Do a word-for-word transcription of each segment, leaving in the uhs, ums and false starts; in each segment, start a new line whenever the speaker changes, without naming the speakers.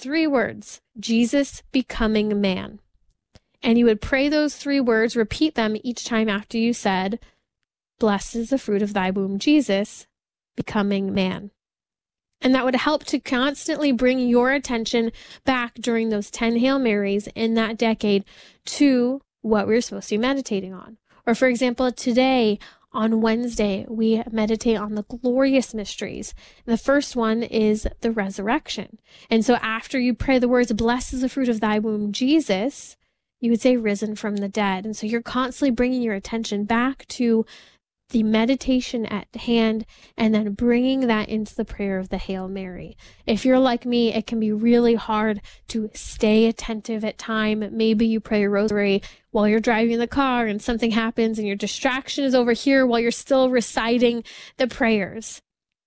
three words, Jesus becoming man. And you would pray those three words, repeat them each time after you said, blessed is the fruit of thy womb, Jesus becoming man. And that would help to constantly bring your attention back during those ten Hail Marys in that decade to what we we're supposed to be meditating on. Or for example, today on Wednesday, we meditate on the glorious mysteries. The first one is the resurrection. And so after you pray the words, blessed is the fruit of thy womb, Jesus, you would say risen from the dead. And so you're constantly bringing your attention back to the meditation at hand, and then bringing that into the prayer of the Hail Mary. If you're like me, it can be really hard to stay attentive at time. Maybe you pray a rosary while you're driving the car and something happens and your distraction is over here while you're still reciting the prayers.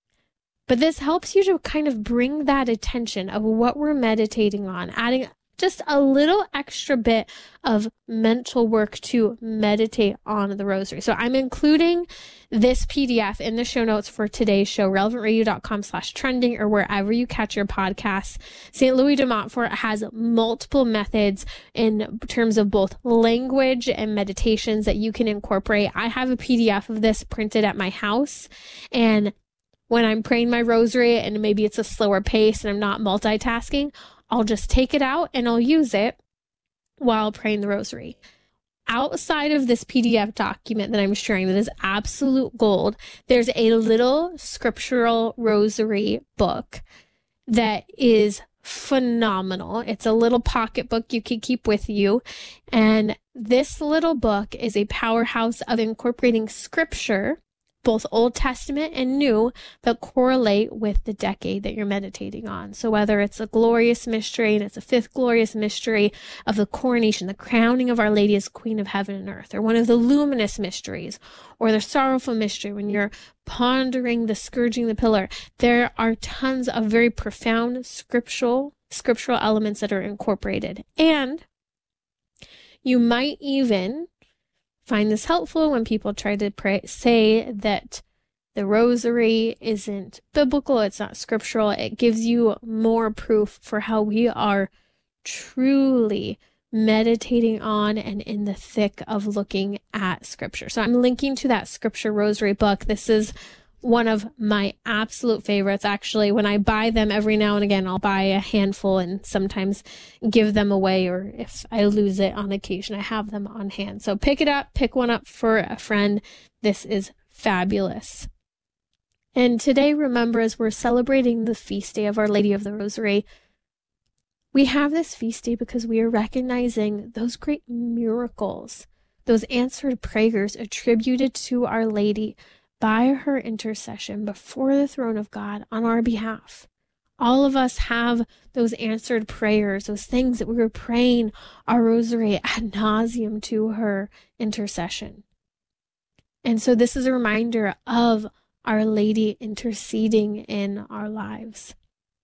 But this helps you to kind of bring that attention of what we're meditating on, adding just a little extra bit of mental work to meditate on the rosary. So I'm including this P D F in the show notes for today's show, relevantradio.com slash trending, or wherever you catch your podcasts. Saint Louis de Montfort has multiple methods in terms of both language and meditations that you can incorporate. I have a P D F of this printed at my house, and when I'm praying my rosary and maybe it's a slower pace and I'm not multitasking, I'll just take it out and I'll use it while praying the rosary. Outside of this P D F document that I'm sharing that is absolute gold, there's a little scriptural rosary book that is phenomenal. It's a little pocket book you can keep with you. And this little book is a powerhouse of incorporating scripture, both Old Testament and New, that correlate with the decade that you're meditating on. So whether it's a glorious mystery, and it's a fifth glorious mystery of the coronation, the crowning of Our Lady as Queen of Heaven and Earth, or one of the luminous mysteries, or the sorrowful mystery when you're pondering the scourging the pillar, there are tons of very profound scriptural, scriptural elements that are incorporated. And you might even find this helpful when people try to pray, say that the rosary isn't biblical, it's not scriptural. It gives you more proof for how we are truly meditating on and in the thick of looking at scripture. So I'm linking to that scripture rosary book. This is one of my absolute favorites. Actually, when I buy them every now and again, I'll buy a handful and sometimes give them away, or if I lose it on occasion, I have them on hand. So pick it up, pick one up for a friend. This is fabulous. And today, remember, as we're celebrating the feast day of Our Lady of the Rosary, we have this feast day because we are recognizing those great miracles, those answered prayers attributed to Our Lady by her intercession before the throne of God on our behalf. All of us have those answered prayers, those things that we were praying our rosary ad nauseum to her intercession. And so this is a reminder of Our Lady interceding in our lives.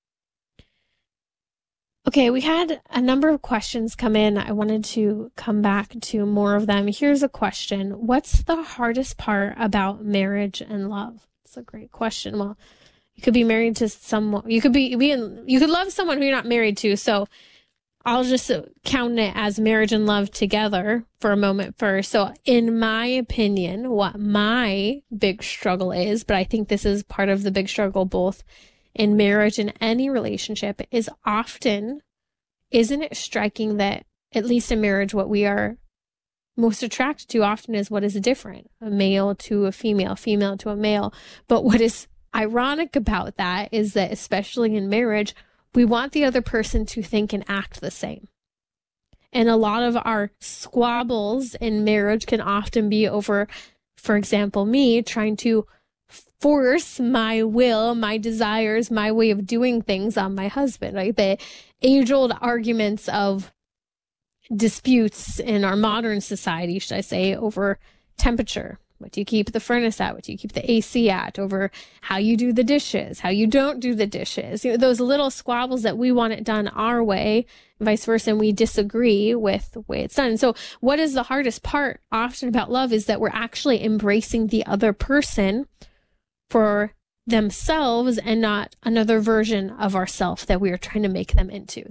Okay, we had a number of questions come in. I wanted to come back to more of them. Here's a question. What's the hardest part about marriage and love? It's a great question. Well, you could be married to someone, you could be, be in, you could love someone who you're not married to. So I'll just count it as marriage and love together for a moment first. So in my opinion, what my big struggle is, but I think this is part of the big struggle both in marriage and any relationship, is often, isn't it striking that, at least in marriage, what we are most attracted to often is what is different, a male to a female, female to a male. But what is ironic about that is that, especially in marriage, we want the other person to think and act the same. And a lot of our squabbles in marriage can often be over, for example, me trying to force my will, my desires, my way of doing things on my husband, right? The age-old arguments of disputes in our modern society, should I say, over temperature. What do you keep the furnace at? What do you keep the A C at? Over how you do the dishes, how you don't do the dishes. You know, those little squabbles that we want it done our way, and vice versa, and we disagree with the way it's done. So what is the hardest part often about love is that we're actually embracing the other person for themselves and not another version of ourself that we are trying to make them into.